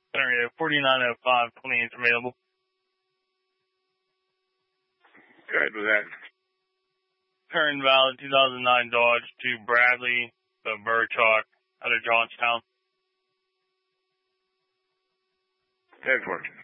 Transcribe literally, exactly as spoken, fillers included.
Area forty-nine oh five, twenty-eight available. Good with that. Current valid two thousand nine Dodge to Bradley, the Burchak, out of Johnstown. ten four.